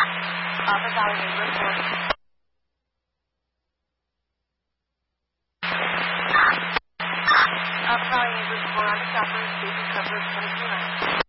Office Valley Neighborhood Report. Office Valley Neighborhood Report on the shoppers, station coverage 22 9.